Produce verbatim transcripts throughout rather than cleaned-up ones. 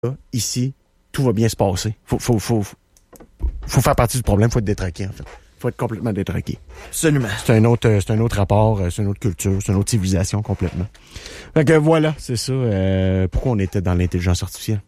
là, ici, tout va bien se passer. Faut, faut, faut, faut faire partie du problème, faut être détraqué, en fait. Faut être complètement détraqué. Absolument. C'est un autre, c'est un autre rapport, c'est une autre culture, c'est une autre civilisation complètement. Fait que voilà, c'est ça. Euh, pourquoi on était dans l'intelligence artificielle?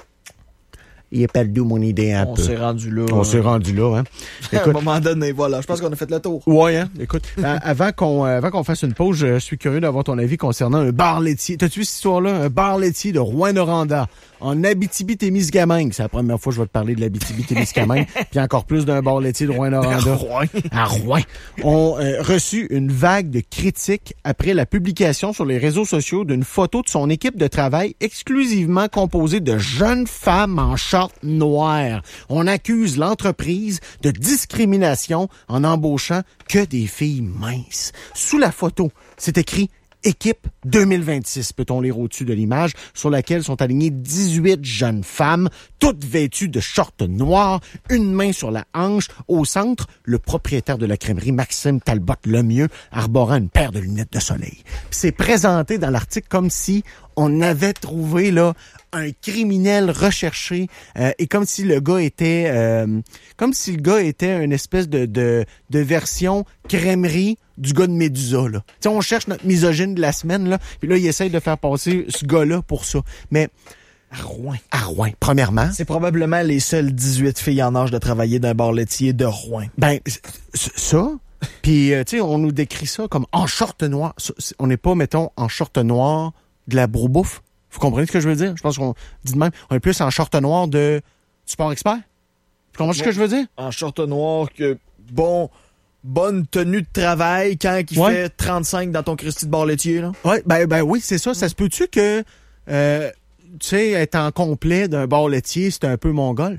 Il est perdu mon idée un on peu. On s'est rendu là. On hein. s'est rendu là, hein. Écoute, à un moment donné, voilà. Je pense qu'on a fait le tour. Ouais, hein. Écoute, euh, avant qu'on, euh, avant qu'on fasse une pause, je suis curieux d'avoir ton avis concernant un bar laitier. T'as-tu vu cette histoire-là? Un bar laitier de Rouyn-Noranda, en Abitibi-Témiscamingue. C'est la première fois que je vais te parler de l'Abitibi-Témiscamingue, puis encore plus d'un bar laitier de Rouyn-Noranda. À Rouen. À Rouen. On euh, reçu une vague de critiques après la publication sur les réseaux sociaux d'une photo de son équipe de travail exclusivement composée de jeunes femmes en short noir. On accuse l'entreprise de discrimination en embauchant que des filles minces. Sous la photo, c'est écrit Équipe deux mille vingt-six, peut-on lire au-dessus de l'image, sur laquelle sont alignées dix-huit jeunes femmes, toutes vêtues de shorts noirs, une main sur la hanche. Au centre, le propriétaire de la crèmerie, Maxime Talbot-Lemieux, arborant une paire de lunettes de soleil. Puis c'est présenté dans l'article comme si on avait trouvé là un criminel recherché euh, et comme si le gars était euh, comme si le gars était une espèce de de, de version crèmerie du gars de Médusa là. Tu sais, on cherche notre misogyne de la semaine là, puis là il essaye de faire passer ce gars-là pour ça. Mais à Rouen, à Rouen, premièrement, c'est probablement les seules dix-huit filles en âge de travailler d'un bar laitier de Rouen. Ben ça. Puis euh, tu sais, on nous décrit ça comme en short noir. On n'est pas mettons en short noir de la broubouffe. Vous comprenez ce que je veux dire? Je pense qu'on dit de même. On est plus en short noir de Sport Expert. Tu comprends ouais. ce que je veux dire? En short noir que, bon, bonne tenue de travail quand il ouais. fait trente-cinq dans ton Christy de bar laitier, là. Ouais, ben, ben oui, c'est ça. Ça se peut-tu que, euh, tu sais, être en complet d'un bar laitier, c'est un peu mongol?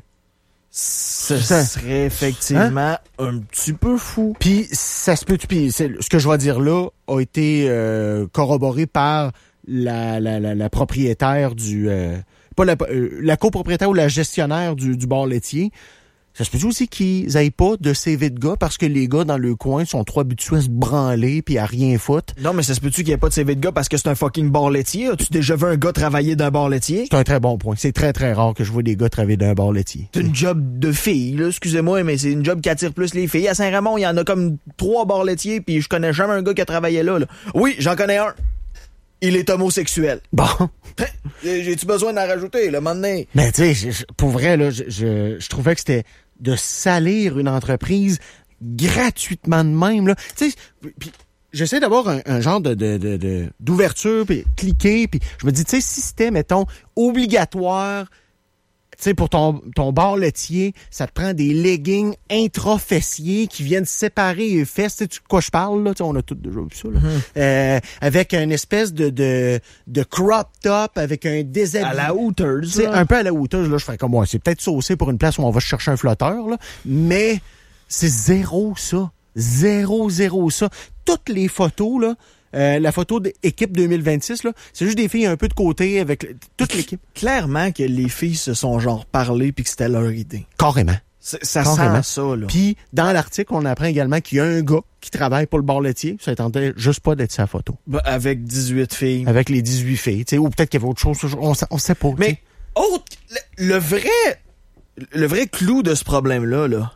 Ce ça serait effectivement hein? un petit peu fou. Puis, ça se peut-tu, puis ce que je vais dire là a été euh, corroboré par La, la, la, la propriétaire du... Euh, pas la, euh, la copropriétaire ou la gestionnaire du, du bar laitier. Ça se peut aussi qu'ils n'aient pas de C V de gars parce que les gars dans le coin sont trop habitués à se branler puis à rien foutre. Non, mais ça se peut-tu qu'il n'y ait pas de C V de gars parce que c'est un fucking bar laitier? As-tu déjà vu un gars travailler d'un bar laitier? C'est un très bon point. C'est très, très rare que je vois des gars travailler d'un bar laitier. C'est une job de fille, là. Excusez-moi, mais c'est une job qui attire plus les filles. À Saint-Raymond, il y en a comme trois bars laitiers puis je connais jamais un gars qui a travaillé là, là. Oui, j'en connais un. Il est homosexuel. Bon. J'ai-tu besoin d'en rajouter, là, maintenant? Mais tu sais, pour vrai, là, je, je, je trouvais que c'était de salir une entreprise gratuitement de même, là. Tu sais, puis j'essaie d'avoir un, un genre de, de, de, de d'ouverture, puis cliquer, puis je me dis, tu sais, si c'était, mettons, obligatoire, tu sais, pour ton, ton bar laitier, ça te prend des leggings intra-fessiers qui viennent séparer les fesses. Tu sais de quoi je parle, là? Tu sais, on a tous déjà vu ça, là. Mm-hmm. Euh, avec une espèce de, de, de crop top, avec un déshabillé. À la Hooters, tu sais, un peu à la Hooters, là. Je ferais comme, ouais, c'est peut-être saucé pour une place où on va chercher un flotteur, là. Mais c'est zéro, ça. Zéro, zéro, ça. Toutes les photos, là, Euh, la photo d'équipe deux mille vingt-six, là, c'est juste des filles un peu de côté avec le, toute l'équipe. Clairement que les filles se sont genre parlé puis que c'était leur idée. Carrément. C'est, ça Carrément. sent ça, là. Puis, dans l'article, on apprend également qu'il y a un gars qui travaille pour le bar laitier. Ça tentait juste pas d'être sa photo. Ben, avec dix-huit filles. Avec les dix-huit filles, tu sais, ou peut-être qu'il y avait autre chose. On, on sait pas. Mais, autre, le, le vrai, le vrai clou de ce problème-là, là,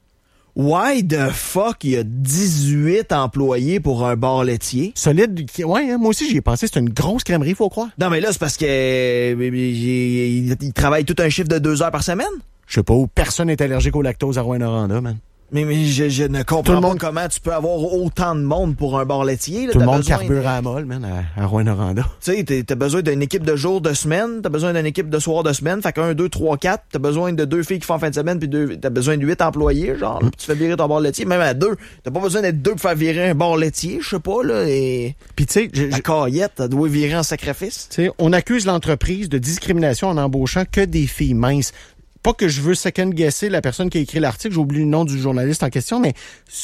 why the fuck il y a dix-huit employés pour un bar laitier? Solide. Ouais, hein, moi aussi j'y ai pensé. C'est une grosse crèmerie, faut croire. Non, mais là, c'est parce que euh, il, il travaille tout un chiffre de deux heures par semaine? Je sais pas où. Personne n'est allergique au lactose à Rouyn-Noranda, man. Mais, mais je, je ne comprends tout le pas monde... comment tu peux avoir autant de monde pour un bar laitier. Là, tout le monde besoin... carbure à la molle, man, à, à Rouyn-Noranda. Tu sais, t'as besoin d'une équipe de jour de semaine, t'as besoin d'une équipe de soir de semaine, fait qu'un, deux, trois, quatre, t'as besoin de deux filles qui font en fin de semaine, puis deux, t'as besoin de huit employés, genre, là, puis tu fais virer ton bar laitier, même à deux. T'as pas besoin d'être deux pour faire virer un bar laitier, je sais pas, là, et... Puis tu sais... La caillette, t'as doit virer en sacrifice. Tu sais, on accuse l'entreprise de discrimination en embauchant que des filles minces. Pas que je veux second-guesser la personne qui a écrit l'article, j'ai oublié le nom du journaliste en question, mais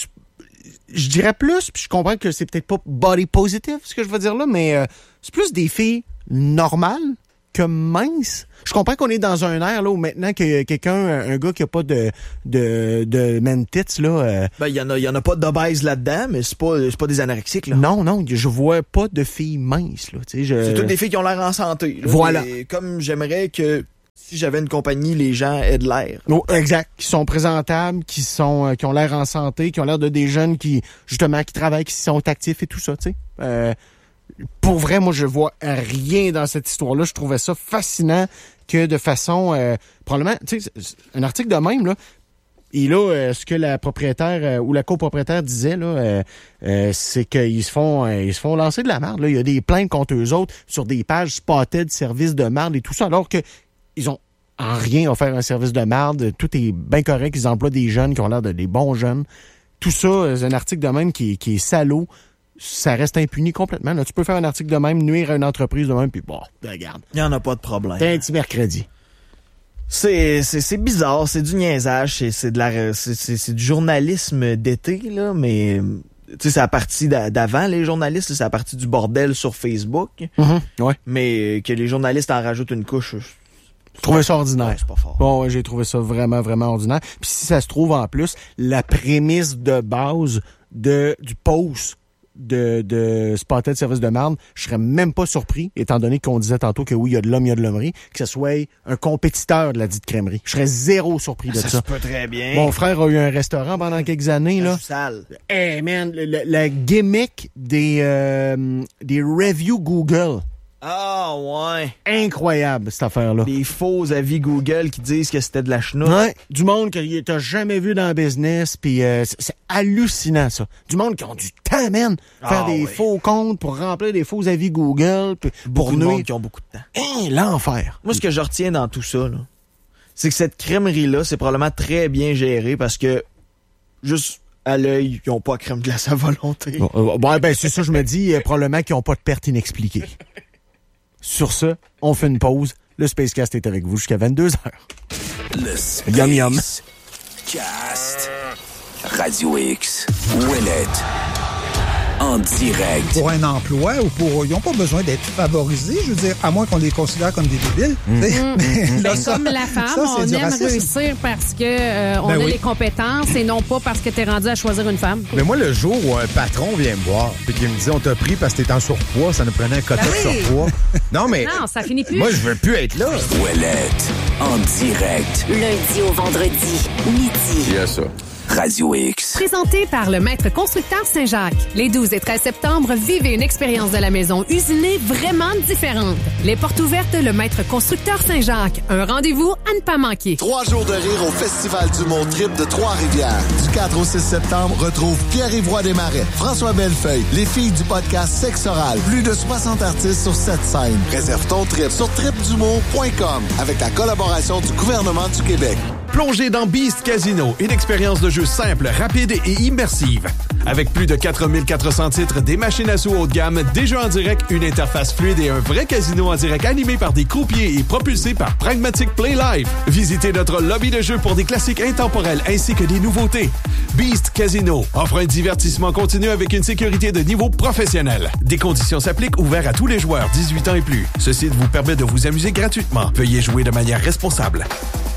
je dirais plus, puis je comprends que c'est peut-être pas body positive, ce que je veux dire là, mais euh, c'est plus des filles normales que minces. Je comprends qu'on est dans un air là où maintenant qu'il y a quelqu'un, un gars qui a pas de de de man tits là. Euh, ben il y en a, il y en a pas d'obèses là-dedans, mais c'est pas c'est pas des anorexiques là. Non non, je vois pas de filles minces là. Tu sais, je... C'est toutes des filles qui ont l'air en santé. Là, voilà. Et comme j'aimerais que Si j'avais une compagnie, les gens aient de l'air. Oh, exact. Qui sont présentables, qui sont, euh, qui ont l'air en santé, qui ont l'air de des jeunes qui, justement, qui travaillent, qui sont actifs et tout ça, tu sais. Euh, pour vrai, moi, je vois rien dans cette histoire-là. Je trouvais ça fascinant que de façon, euh, probablement, tu sais, un article de même, là, et là, euh, ce que la propriétaire euh, ou la copropriétaire disait, là, euh, euh, c'est qu'ils se font euh, ils se font lancer de la merde. Là. Il y a des plaintes contre eux autres sur des pages spotted, services de merde et tout ça, alors que ils ont en rien offert un service de merde. Tout est bien correct. Ils emploient des jeunes qui ont l'air de des bons jeunes. Tout ça, c'est un article de même qui, qui est salaud. Ça reste impuni complètement. Là. Tu peux faire un article de même, nuire à une entreprise de même, puis bon, regarde. Il n'y en a pas de problème. T'as un petit mercredi. C'est, c'est, c'est bizarre, c'est du niaisage, c'est, c'est de la, c'est, c'est, c'est du journalisme d'été, là, mais, tu sais, c'est à partir d'avant, les journalistes, c'est à partir du bordel sur Facebook. Mm-hmm, ouais. Mais que les journalistes en rajoutent une couche. Je trouvais ça ordinaire. Ouais, c'est pas fort. Bon, ouais, j'ai trouvé ça vraiment, vraiment ordinaire. Puis si ça se trouve en plus, la prémisse de base de, du post de, de Spotted Service de marde, je serais même pas surpris, étant donné qu'on disait tantôt que oui, il y a de l'homme, il y a de l'hommerie, que ce soit un compétiteur de la dite crèmerie. Je serais zéro surpris de ça. Ça se peut très bien. Mon frère a eu un restaurant pendant quelques années, là. Sale. Hey, man, le, le, la gimmick des, euh, des reviews Google. Ah, ouais. Incroyable, cette affaire-là. Des faux avis Google qui disent que c'était de la chenoute. Ouais, du monde que t'as jamais vu dans le business, puis euh, c'est, c'est hallucinant, ça. Du monde qui ont du temps, man, faire ah, des oui. faux comptes pour remplir des faux avis Google, puis Beaucoup pour de nuire. monde qui ont beaucoup de temps. Hein, l'enfer. Moi, ce que je retiens dans tout ça, là, c'est que cette crèmerie-là, c'est probablement très bien géré parce que, juste à l'œil, ils ont pas crème glace à volonté. Bon, euh, bon, ben, c'est ça, je me dis, euh, probablement qu'ils ont pas de perte inexpliquée. Sur ce, on fait une pause. Le Spacecast est avec vous jusqu'à vingt-deux heures. Le Space Yum yum. Cast. Radio X. Ouellette. En direct. Pour un emploi ou pour... Ils n'ont pas besoin d'être favorisés, je veux dire, à moins qu'on les considère comme des débiles. Mmh. Mais là, Ben, ça, comme la femme, ça, c'est on du aime racisme. réussir parce que euh, on Ben a oui. les compétences et non pas parce que t'es rendu à choisir une femme. Mais moi, le jour où un patron vient me voir et qu'il me dit « On t'a pris parce que t'es en surpoids, ça nous prenait un quota Ben de oui. surpoids. » Non, mais Non, ça finit plus. moi, je veux plus être là. Ouellette. En direct. Lundi au vendredi, midi. Yes, ça. Radio X. Présenté par le Maître Constructeur Saint-Jacques. Les douze et treize septembre, vivez une expérience de la maison usinée vraiment différente. Les portes ouvertes, le Maître Constructeur Saint-Jacques. Un rendez-vous à ne pas manquer. Trois jours de rire au Festival du Mont Trip de Trois-Rivières. Du quatre au six septembre, retrouve Pierre-Yves Roy Desmarais, François Bellefeuille, les filles du podcast Sexe Oral. Plus de soixante artistes sur sept scènes. Réserve ton trip sur trip du mont point com avec la collaboration du gouvernement du Québec. Plongez dans Beast Casino, une expérience de jeu simple, rapide et immersive. Avec plus de quatre mille quatre cents titres, des machines à sous haut de gamme, des jeux en direct, une interface fluide et un vrai casino en direct animé par des croupiers et propulsé par Pragmatic Play Live. Visitez notre lobby de jeu pour des classiques intemporels ainsi que des nouveautés. Beast Casino offre un divertissement continu avec une sécurité de niveau professionnel. Des conditions s'appliquent, ouverts à tous les joueurs dix-huit ans et plus. Ce site vous permet de vous amuser gratuitement. Veuillez jouer de manière responsable.